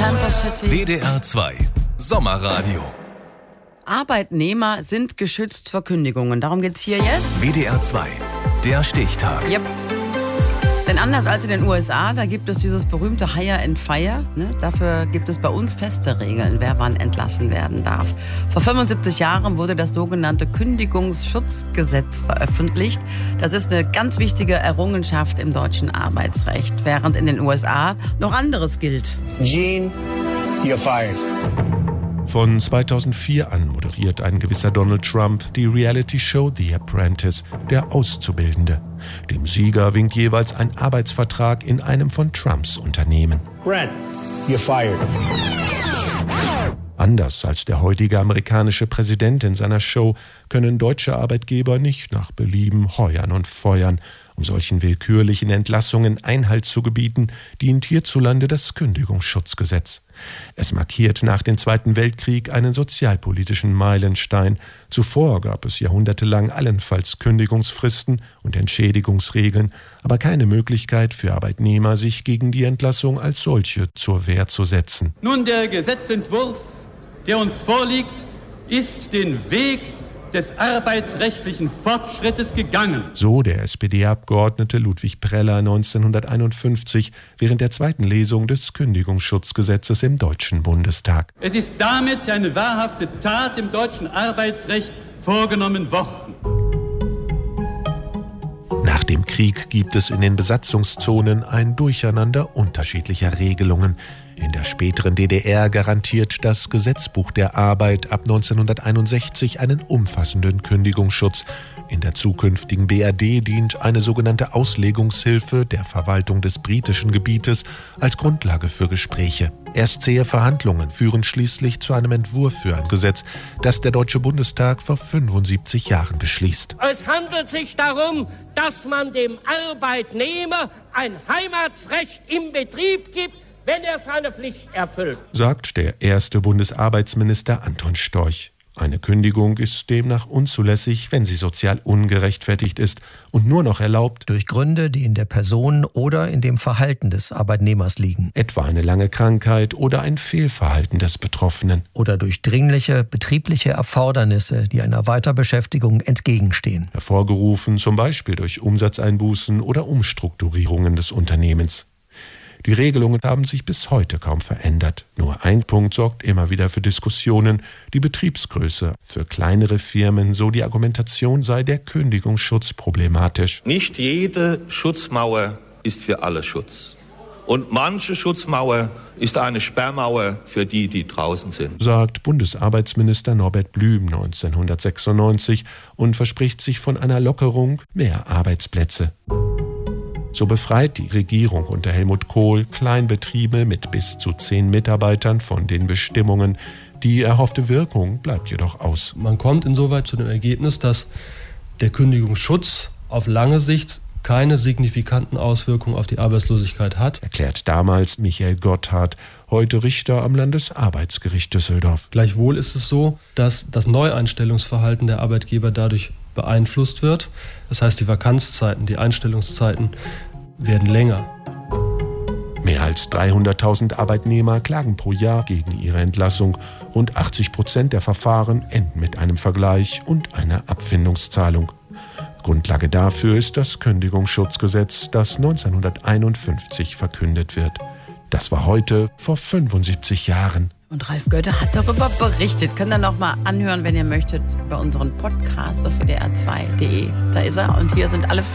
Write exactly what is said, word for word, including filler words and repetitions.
Tampa City. W D R zwei Sommerradio. Arbeitnehmer sind geschützt vor Kündigungen. Darum geht's hier jetzt. W D R zwei, der Stichtag. Yep. Denn anders als in den U S A, da gibt es dieses berühmte Hire and Fire. Ne? Dafür gibt es bei uns feste Regeln, wer wann entlassen werden darf. Vor fünfundsiebzig Jahren wurde das sogenannte Kündigungsschutzgesetz veröffentlicht. Das ist eine ganz wichtige Errungenschaft im deutschen Arbeitsrecht, während in den U S A noch anderes gilt. Gene, you're fired. Von zweitausendvier an moderiert ein gewisser Donald Trump die Reality-Show The Apprentice, der Auszubildende. Dem Sieger winkt jeweils ein Arbeitsvertrag in einem von Trumps Unternehmen. Brent, you're fired. Anders als der heutige amerikanische Präsident in seiner Show können deutsche Arbeitgeber nicht nach Belieben heuern und feuern. Um solchen willkürlichen Entlassungen Einhalt zu gebieten, dient hierzulande das Kündigungsschutzgesetz. Es markiert nach dem Zweiten Weltkrieg einen sozialpolitischen Meilenstein. Zuvor gab es jahrhundertelang allenfalls Kündigungsfristen und Entschädigungsregeln, aber keine Möglichkeit für Arbeitnehmer, sich gegen die Entlassung als solche zur Wehr zu setzen. Nun, der Gesetzentwurf, der uns vorliegt, ist den Weg des arbeitsrechtlichen Fortschrittes gegangen. So der S P D-Abgeordnete Ludwig Preller neunzehnhunderteinundfünfzig während der zweiten Lesung des Kündigungsschutzgesetzes im Deutschen Bundestag. Es ist damit eine wahrhafte Tat im deutschen Arbeitsrecht vorgenommen worden. Nach dem Krieg gibt es in den Besatzungszonen ein Durcheinander unterschiedlicher Regelungen. In der späteren D D R garantiert das Gesetzbuch der Arbeit ab neunzehnhunderteinundsechzig einen umfassenden Kündigungsschutz. In der zukünftigen B R D dient eine sogenannte Auslegungshilfe der Verwaltung des britischen Gebietes als Grundlage für Gespräche. Erst zähe Verhandlungen führen schließlich zu einem Entwurf für ein Gesetz, das der Deutsche Bundestag vor fünfundsiebzig Jahren beschließt. Es handelt sich darum, dass man dem Arbeitnehmer ein Heimatsrecht im Betrieb gibt, wenn er seine Pflicht erfüllt, sagt der erste Bundesarbeitsminister Anton Storch. Eine Kündigung ist demnach unzulässig, wenn sie sozial ungerechtfertigt ist und nur noch erlaubt durch Gründe, die in der Person oder in dem Verhalten des Arbeitnehmers liegen. Etwa eine lange Krankheit oder ein Fehlverhalten des Betroffenen. Oder durch dringliche betriebliche Erfordernisse, die einer Weiterbeschäftigung entgegenstehen. Hervorgerufen zum Beispiel durch Umsatzeinbußen oder Umstrukturierungen des Unternehmens. Die Regelungen haben sich bis heute kaum verändert. Nur ein Punkt sorgt immer wieder für Diskussionen: die Betriebsgröße. Für kleinere Firmen, so die Argumentation, sei der Kündigungsschutz problematisch. Nicht jede Schutzmauer ist für alle Schutz. Und manche Schutzmauer ist eine Sperrmauer für die, die draußen sind, sagt Bundesarbeitsminister Norbert Blüm neunzehnhundertsechsundneunzig und verspricht sich von einer Lockerung mehr Arbeitsplätze. So befreit die Regierung unter Helmut Kohl Kleinbetriebe mit bis zu zehn Mitarbeitern von den Bestimmungen. Die erhoffte Wirkung bleibt jedoch aus. Man kommt insoweit zu dem Ergebnis, dass der Kündigungsschutz auf lange Sicht keine signifikanten Auswirkungen auf die Arbeitslosigkeit hat, erklärt damals Michael Gotthard, heute Richter am Landesarbeitsgericht Düsseldorf. Gleichwohl ist es so, dass das Neueinstellungsverhalten der Arbeitgeber dadurch beeinflusst wird. Das heißt, die Vakanzzeiten, die Einstellungszeiten werden länger. Mehr als dreihunderttausend Arbeitnehmer klagen pro Jahr gegen ihre Entlassung. Rund achtzig Prozent der Verfahren enden mit einem Vergleich und einer Abfindungszahlung. Grundlage dafür ist das Kündigungsschutzgesetz, das neunzehnhunderteinundfünfzig verkündet wird. Das war heute vor fünfundsiebzig Jahren. Und Ralf Götte hat darüber berichtet. Könnt ihr noch mal anhören, wenn ihr möchtet, bei unseren Podcasts auf W D R zwei punkt de. Da ist er und hier sind alle